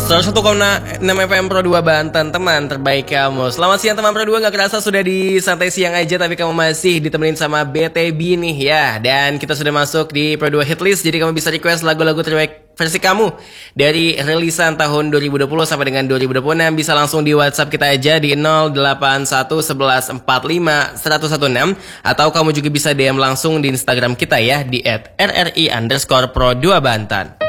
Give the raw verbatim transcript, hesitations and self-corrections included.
seratus satu koma enam F M Pro dua Banten, teman terbaik kamu. Selamat siang teman Pro dua, gak kerasa sudah di santai siang aja, tapi kamu masih ditemenin sama B T B nih ya. Dan kita sudah masuk di Pro dua Hitlist, jadi kamu bisa request lagu-lagu terbaik versi kamu dari rilisan tahun dua ribu dua puluh sampai dengan dua ribu dua puluh enam. Bisa langsung di WhatsApp kita aja di nol delapan satu satu satu empat lima satu satu enam, atau kamu juga bisa D M langsung di Instagram kita ya di et r r i underscore pro dua Banten.